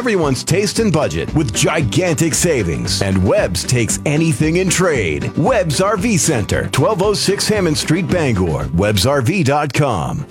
everyone's taste and budget with gigantic savings. And Webb's takes anything in trade. Webb's RV Center, 1206 Hammond Street, Bangor. WebbsRV.com.